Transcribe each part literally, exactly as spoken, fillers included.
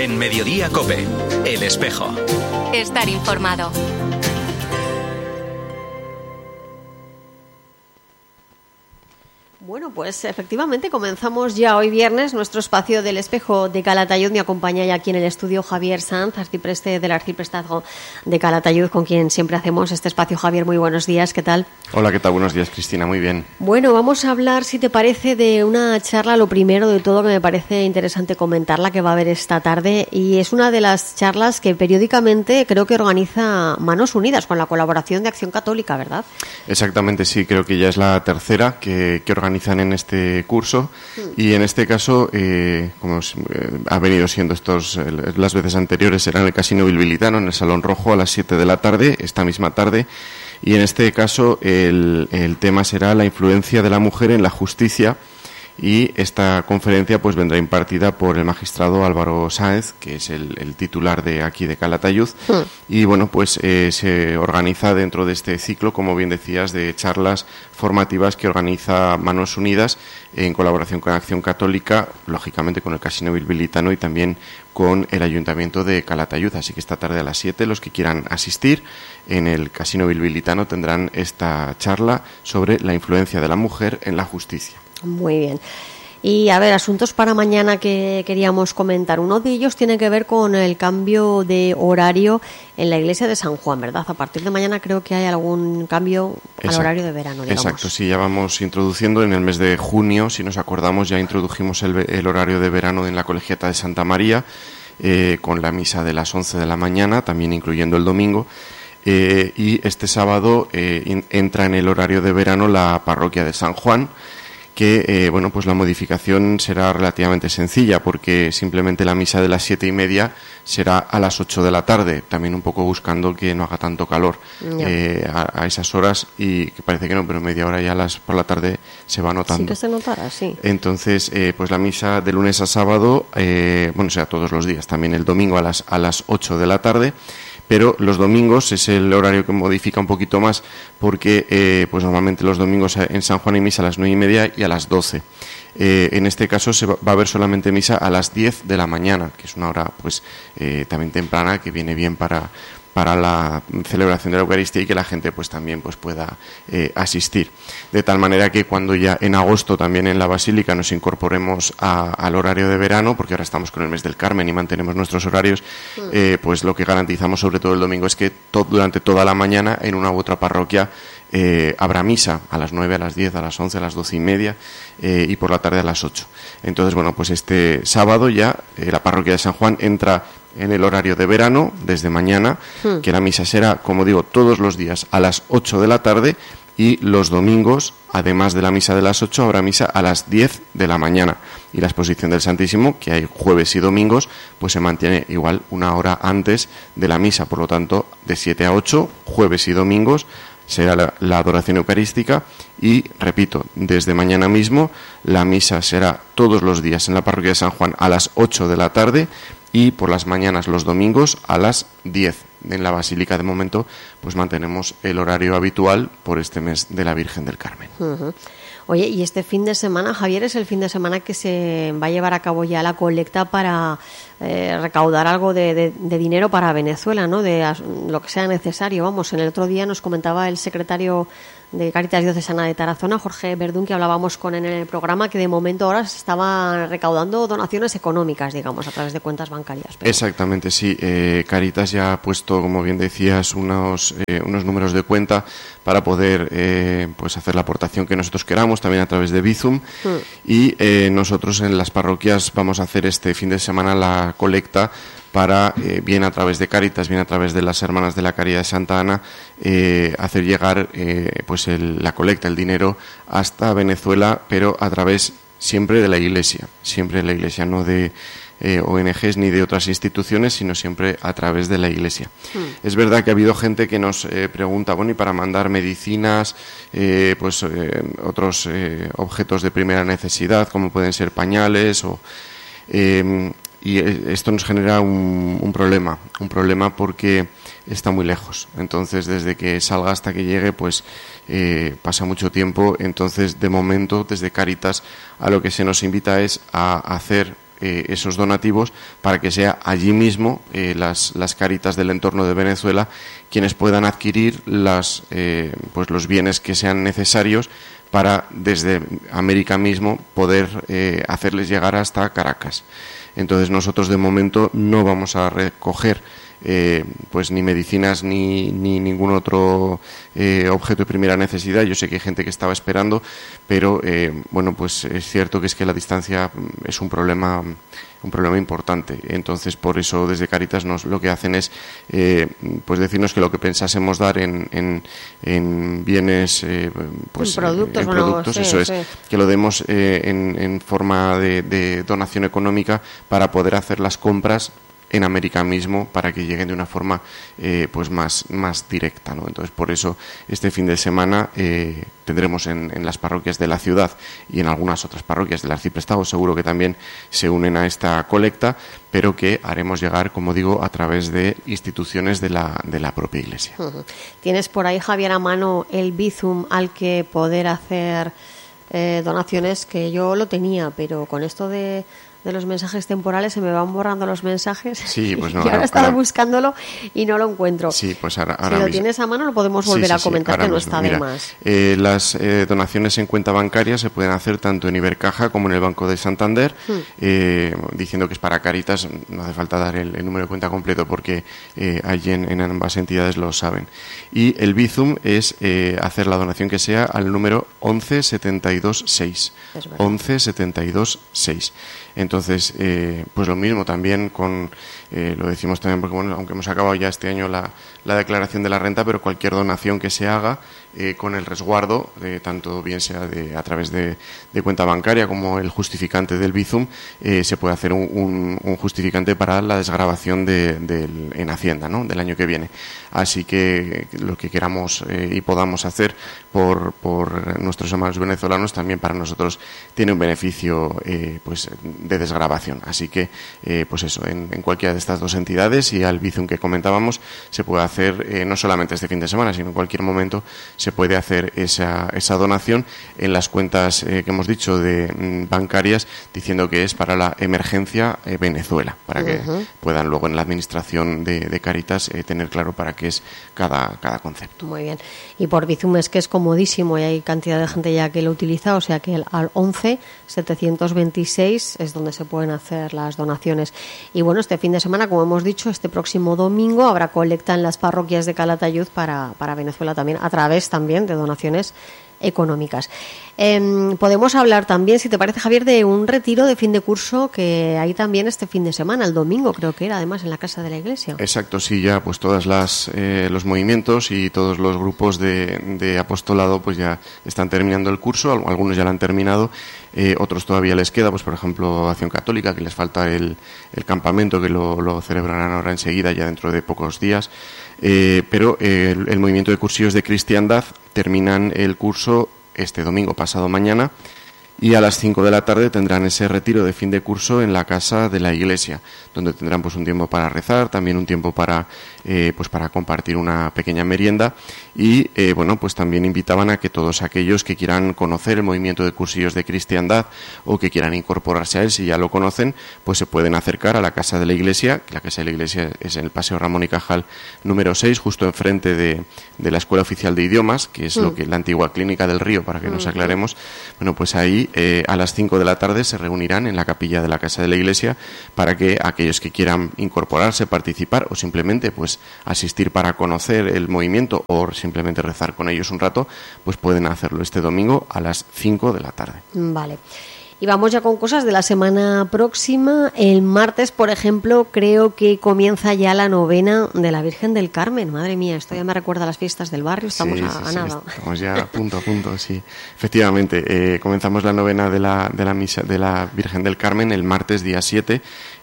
En Mediodía COPE, El Espejo. Estar informado. Bueno, pues efectivamente comenzamos ya hoy viernes nuestro espacio del Espejo de Calatayud. Me acompaña ya aquí en el estudio Javier Sanz, arcipreste del Arciprestazgo de Calatayud, con quien siempre hacemos este espacio. Javier, muy buenos días, ¿qué tal? Hola, ¿qué tal? Buenos días, Cristina, muy bien. Bueno, vamos a hablar, si te parece, de una charla, lo primero de todo que me parece interesante comentarla, que va a haber esta tarde, y es una de las charlas que periódicamente creo que organiza Manos Unidas, con la colaboración de Acción Católica, ¿verdad? Exactamente, sí, creo que ya es la tercera que, que organiza en este curso y en este caso, eh, como eh, ha venido siendo estos eh, las veces anteriores, será en el Casino Bilbilitano, en el Salón Rojo, a las siete de la tarde, esta misma tarde, y en este caso el, el tema será la influencia de la mujer en la justicia. Y esta conferencia pues vendrá impartida por el magistrado Álvaro Sáenz, que es el, el titular de aquí de Calatayud. Mm. Y bueno, pues eh, se organiza dentro de este ciclo, como bien decías, de charlas formativas que organiza Manos Unidas en colaboración con Acción Católica, lógicamente con el Casino Bilbilitano y también con el Ayuntamiento de Calatayud. Así que esta tarde a las siete, los que quieran asistir en el Casino Bilbilitano tendrán esta charla sobre la influencia de la mujer en la justicia. Muy bien. Y a ver, asuntos para mañana que queríamos comentar. Uno de ellos tiene que ver con el cambio de horario en la iglesia de San Juan, ¿verdad? A partir de mañana creo que hay algún cambio al Exacto. horario de verano, digamos. Exacto, sí, ya vamos introduciendo en el mes de junio, si nos acordamos, ya introdujimos el, el horario de verano en la Colegiata de Santa María, eh, con la misa de las once de la mañana, también incluyendo el domingo. Eh, y este sábado eh, in, entra en el horario de verano la parroquia de San Juan, que eh, bueno, pues la modificación será relativamente sencilla, porque simplemente la misa de las siete y media será a las ocho de la tarde, también un poco buscando que no haga tanto calor eh, a, a esas horas, y que parece que no, pero media hora ya las, por la tarde se va notando. Sí que se notará, sí. Entonces, eh, pues la misa de lunes a sábado, eh, bueno, o sea, todos los días, también el domingo a las, a las ocho de la tarde, pero los domingos es el horario que modifica un poquito más, porque eh, pues normalmente los domingos en San Juan hay misa a las nueve y media y a las doce. Eh, en este caso se va, va a haber solamente misa a las diez de la mañana, que es una hora pues eh, también temprana, que viene bien para para la celebración de la Eucaristía y que la gente pues también pues pueda eh, asistir. De tal manera que cuando ya en agosto también en la Basílica nos incorporemos a, al horario de verano, porque ahora estamos con el mes del Carmen y mantenemos nuestros horarios, eh, pues lo que garantizamos sobre todo el domingo es que to- durante toda la mañana en una u otra parroquia eh, habrá misa a las nueve, a las diez, a las once, a las doce y media eh, y por la tarde a las ocho. Entonces, bueno, pues este sábado ya eh, la parroquia de San Juan entra en el horario de verano, desde mañana, hmm. que la misa será, como digo, todos los días a las ocho de la tarde, y los domingos, además de la misa de las ocho, habrá misa a las diez de la mañana. Y la exposición del Santísimo, que hay jueves y domingos, pues se mantiene igual una hora antes de la misa. Por lo tanto, de siete a ocho, jueves y domingos, será la, la adoración eucarística. Y, repito, desde mañana mismo, la misa será todos los días en la parroquia de San Juan a las ocho de la tarde, y por las mañanas los domingos a las diez. En la Basílica de momento pues mantenemos el horario habitual por este mes de la Virgen del Carmen. Uh-huh. Oye, y este fin de semana, Javier, es el fin de semana que se va a llevar a cabo ya la colecta para eh, recaudar algo de, de, de dinero para Venezuela, ¿no? De as, lo que sea necesario. Vamos, en el otro día nos comentaba el secretario de Cáritas Diocesana de Tarazona, Jorge Verdún, que hablábamos con él en el programa, que de momento ahora se estaban recaudando donaciones económicas, digamos, a través de cuentas bancarias. Pero... Exactamente, sí. Eh, Cáritas ya ha puesto, como bien decías, unos, eh, unos números de cuenta para poder eh, pues hacer la aportación que nosotros queramos, también a través de Bizum. Mm. Y eh, nosotros en las parroquias vamos a hacer este fin de semana la colecta para, eh, bien a través de Cáritas, bien a través de las Hermanas de la Caridad de Santa Ana, eh, hacer llegar eh, pues el, la colecta, el dinero, hasta Venezuela, pero a través siempre de la Iglesia, siempre de la Iglesia, no de eh, O N Ges ni de otras instituciones, sino siempre a través de la Iglesia. Mm. Es verdad que ha habido gente que nos eh, pregunta, bueno, y para mandar medicinas, eh, pues eh, otros eh, objetos de primera necesidad, como pueden ser pañales o... Eh, y esto nos genera un, un problema, un problema porque está muy lejos. Entonces, desde que salga hasta que llegue, pues eh, pasa mucho tiempo. Entonces, de momento, desde Cáritas, a lo que se nos invita es a hacer eh, esos donativos para que sea allí mismo eh, las, las Cáritas del entorno de Venezuela quienes puedan adquirir las, eh, pues los bienes que sean necesarios para desde América mismo poder eh, hacerles llegar hasta Caracas. Entonces nosotros de momento no vamos a recoger eh, pues ni medicinas ni, ni ningún otro eh, objeto de primera necesidad. Yo sé que hay gente que estaba esperando, pero eh, bueno, pues es cierto que es que la distancia es un problema un problema importante. Entonces, por eso desde Cáritas nos lo que hacen es eh, pues decirnos que lo que pensásemos dar en, en, en bienes eh, pues en productos, en bueno, productos sí, eso es, sí. que lo demos eh, en, en forma de, de donación económica para poder hacer las compras en América mismo para que lleguen de una forma eh, pues más, más directa, ¿no? Entonces, por eso este fin de semana eh, tendremos en, en las parroquias de la ciudad y en algunas otras parroquias del arciprestado, seguro que también se unen a esta colecta, pero que haremos llegar, como digo, a través de instituciones de la, de la propia Iglesia. Uh-huh. ¿Tienes por ahí, Javier, a mano el Bizum al que poder hacer eh, donaciones? Que yo lo tenía, pero con esto de de los mensajes temporales se me van borrando los mensajes. Sí, pues no. Y ahora ahora, estaba ahora, buscándolo y no lo encuentro. Sí, pues ahora, ahora si lo mismo. tienes a mano lo podemos volver sí, sí, a comentar, sí, que no mismo. está Mira, de más. Eh, las eh, donaciones en cuenta bancaria se pueden hacer tanto en Ibercaja como en el Banco de Santander, hmm. eh, diciendo que es para Cáritas. No hace falta dar el, el número de cuenta completo porque eh, allí en, en ambas entidades lo saben. Y el Bizum es eh, hacer la donación que sea al número once setenta y dos seis. once setenta y dos seis. Entonces, eh, pues lo mismo también con, eh, lo decimos también porque, bueno, aunque hemos acabado ya este año la, la declaración de la renta, pero cualquier donación que se haga eh, con el resguardo, de, tanto bien sea de, a través de, de cuenta bancaria como el justificante del Bizum, eh, se puede hacer un, un, un justificante para la desgravación de, de, en Hacienda, ¿no?, del año que viene. Así que lo que queramos eh, y podamos hacer por, por nuestros hermanos venezolanos también para nosotros tiene un beneficio eh, pues de desgravación. Así que, eh, pues eso, en, en cualquiera de estas dos entidades y al Bizum que comentábamos se puede hacer eh, no solamente este fin de semana, sino en cualquier momento se puede hacer esa, esa donación en las cuentas eh, que hemos dicho de mm, bancarias, diciendo que es para la emergencia eh, Venezuela, para que uh-huh. puedan luego en la administración de, de Cáritas eh, tener claro para qué es cada, cada concepto. Muy bien. Y por Bizum es que es comodísimo y hay cantidad de gente ya que lo utiliza, o sea que el, al once setecientos veintiséis es donde se pueden hacer las donaciones. Y bueno, este fin de semana, como hemos dicho, este próximo domingo habrá colecta en las parroquias de Calatayud para, para Venezuela también, a través también de donaciones económicas. Eh, podemos hablar también, si te parece, Javier, de un retiro de fin de curso que hay también este fin de semana, el domingo creo que era, además en la casa de la iglesia. Exacto, sí, ya pues todas las eh, los movimientos y todos los grupos de, de apostolado pues ya están terminando el curso, algunos ya lo han terminado, eh, otros todavía les queda, pues por ejemplo Acción Católica, que les falta el, el campamento, que lo, lo celebrarán ahora enseguida, ya dentro de pocos días, eh, pero eh, el, el movimiento de cursillos de cristiandad terminan el curso este domingo, pasado mañana, y a las cinco de la tarde tendrán ese retiro de fin de curso en la casa de la iglesia, donde tendrán pues un tiempo para rezar, también un tiempo para eh, pues para compartir una pequeña merienda y eh, bueno, pues también invitaban a que todos aquellos que quieran conocer el movimiento de cursillos de cristiandad o que quieran incorporarse a él, si ya lo conocen, pues se pueden acercar a la casa de la iglesia, que la casa de la iglesia es en el Paseo Ramón y Cajal número seis, justo enfrente de, de la Escuela Oficial de Idiomas, que es mm. lo que la antigua Clínica del Río, para que mm. nos aclaremos. Bueno, pues ahí Eh, a las cinco de la tarde se reunirán en la capilla de la casa de la iglesia para que aquellos que quieran incorporarse, participar o simplemente pues asistir para conocer el movimiento o simplemente rezar con ellos un rato, pues pueden hacerlo este domingo a las cinco de la tarde. Vale. Y vamos ya con cosas de la semana próxima. El martes, por ejemplo, creo que comienza ya la novena de la Virgen del Carmen. Madre mía, esto ya me recuerda a las fiestas del barrio. Estamos sí, a, sí, a sí, nada. Estamos ya a punto a punto, sí. Efectivamente, eh, comenzamos la novena de la, de la misa de la Virgen del Carmen el martes día siete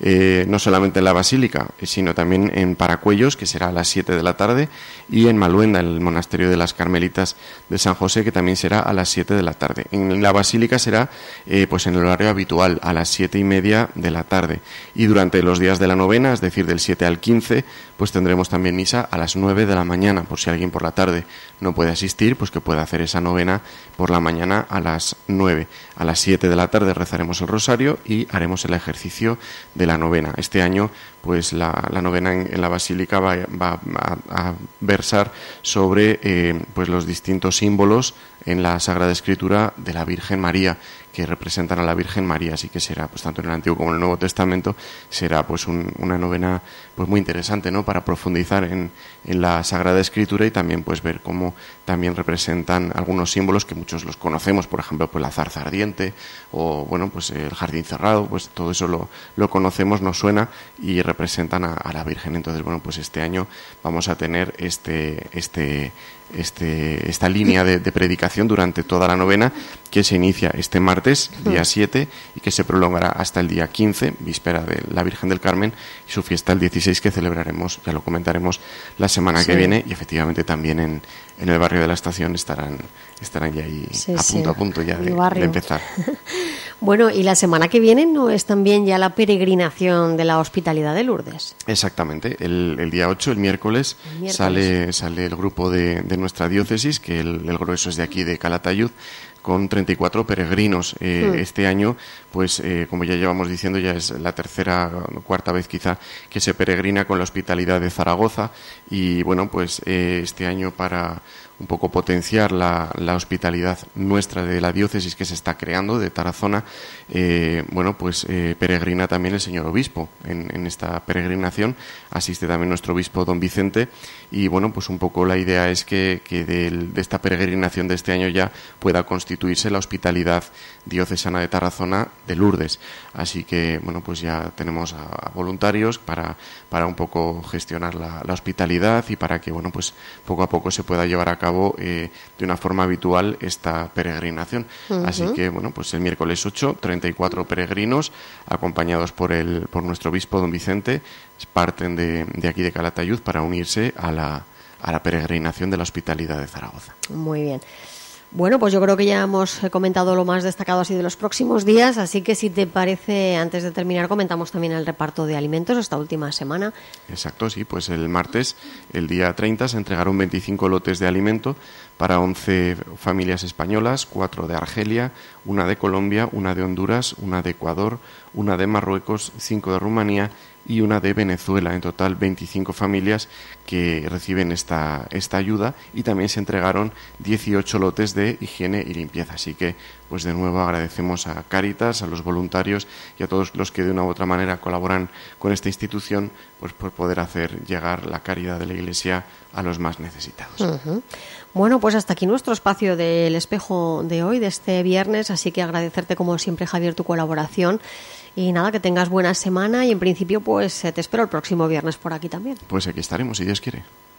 eh, no solamente en la Basílica, sino también en Paracuellos, que será a las siete de la tarde, y en Maluenda, en el Monasterio de las Carmelitas de San José, que también será a las siete de la tarde. En la Basílica será eh, pues en el horario habitual, a las siete y media de la tarde. Y durante los días de la novena, es decir, del siete al quince, pues tendremos también misa a las nueve de la mañana, por si alguien por la tarde no puede asistir, pues que pueda hacer esa novena por la mañana a las nueve. A las siete de la tarde rezaremos el rosario y haremos el ejercicio de la novena. Este año, pues la, la novena en, en la Basílica va, va a, a versar sobre eh, pues los distintos símbolos en la Sagrada Escritura de la Virgen María, que representan a la Virgen María, así que será, pues tanto en el Antiguo como en el Nuevo Testamento, será pues un, una novena pues muy interesante, ¿no?, para profundizar en, en la Sagrada Escritura y también pues ver cómo también representan algunos símbolos que muchos los conocemos, por ejemplo, pues la zarza ardiente o bueno, pues el jardín cerrado, pues todo eso lo, lo conocemos, nos suena y representan a, a la Virgen. Entonces, bueno, pues este año vamos a tener este este Este, esta línea de, de predicación durante toda la novena, que se inicia este martes, día siete, y que se prolongará hasta el día quince, víspera de la Virgen del Carmen, y su fiesta el dieciséis, que celebraremos, ya lo comentaremos, la semana sí. que viene, y efectivamente también en, en el barrio de la Estación estarán, estarán ya ahí sí, a punto sí. a punto ya de, de empezar. Bueno, y la semana que viene no es también ya la peregrinación de la Hospitalidad de Lourdes. Exactamente, el, el día ocho, el miércoles, el miércoles. Sale, sale el grupo de, de nuestra diócesis, que el, el grueso es de aquí de Calatayud, con treinta y cuatro peregrinos. Eh, mm. Este año, pues eh, como ya llevamos diciendo, ya es la tercera o cuarta vez quizá que se peregrina con la Hospitalidad de Zaragoza, y bueno, pues eh, este año, para un poco potenciar la, la hospitalidad nuestra de la diócesis que se está creando de Tarazona, eh, bueno, pues eh, peregrina también el señor obispo. En, en esta peregrinación asiste también nuestro obispo don Vicente, y bueno, pues un poco la idea es que, que de, de esta peregrinación de este año ya pueda constituirse la hospitalidad diocesana de Tarazona de Lourdes. Así que, bueno, pues ya tenemos a, a voluntarios para, para un poco gestionar la, la hospitalidad y para que, bueno, pues poco a poco se pueda llevar a cabo Eh, de una forma habitual esta peregrinación. Uh-huh. Así que, bueno, pues el miércoles ocho, treinta y cuatro peregrinos acompañados por el por nuestro obispo don Vicente parten de, de aquí de Calatayud para unirse a la, a la peregrinación de la Hospitalidad de Zaragoza. Muy bien. Bueno, pues yo creo que ya hemos comentado lo más destacado así de los próximos días, así que si te parece, antes de terminar, comentamos también el reparto de alimentos esta última semana. Exacto, sí, pues el martes, el día treinta, se entregaron veinticinco lotes de alimento para once familias españolas, cuatro de Argelia, una de Colombia, una de Honduras, una de Ecuador, una de Marruecos, cinco de Rumanía y una de Venezuela. En total veinticinco familias que reciben esta, esta ayuda, y también se entregaron dieciocho lotes de higiene y limpieza. Así que, pues de nuevo agradecemos a Cáritas, a los voluntarios y a todos los que de una u otra manera colaboran con esta institución, pues por poder hacer llegar la caridad de la Iglesia a los más necesitados. Uh-huh. Bueno, pues hasta aquí nuestro espacio del espejo de hoy, de este viernes, así que agradecerte como siempre, Javier, tu colaboración. Y nada, que tengas buena semana y en principio pues te espero el próximo viernes por aquí también. Pues aquí estaremos, si Dios quiere.